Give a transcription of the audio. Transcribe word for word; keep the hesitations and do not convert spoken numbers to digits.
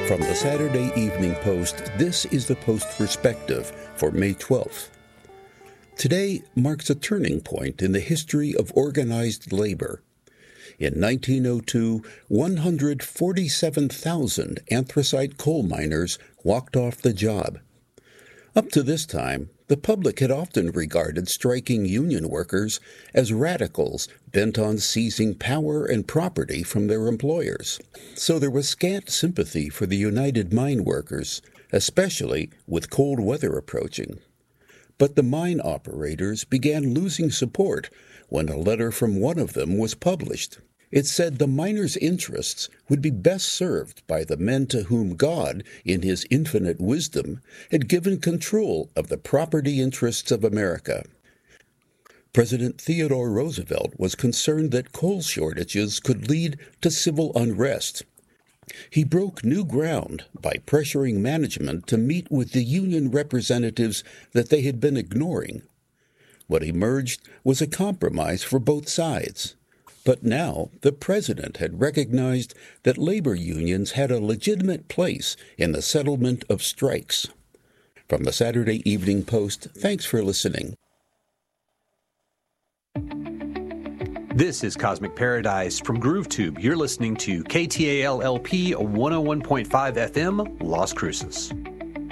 From the Saturday Evening Post, this is the Post Perspective for May twelfth. Today marks a turning point in the history of organized labor. In nineteen oh two, one hundred forty-seven thousand anthracite coal miners walked off the job. Up to this time, the public had often regarded striking union workers as radicals bent on seizing power and property from their employers. So there was scant sympathy for the United Mine Workers, especially with cold weather approaching. But the mine operators began losing support when a letter from one of them was published. It said the miners' interests would be best served by the men to whom God, in his infinite wisdom, had given control of the property interests of America. President Theodore Roosevelt was concerned that coal shortages could lead to civil unrest. He broke new ground by pressuring management to meet with the union representatives that they had been ignoring. What emerged was a compromise for both sides. But now the president had recognized that labor unions had a legitimate place in the settlement of strikes. From the Saturday Evening Post, thanks for listening. This is Cosmic Paradise from GrooveTube. You're listening to K T A L L P one oh one point five F M, Las Cruces.